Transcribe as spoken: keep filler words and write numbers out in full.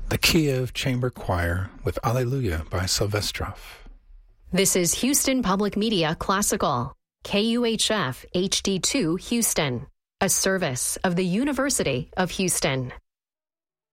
the Kiev Chamber Choir with Alleluia by Silvestrov. This is Houston Public Media Classical, K U H F H D two Houston, a service of the University of Houston.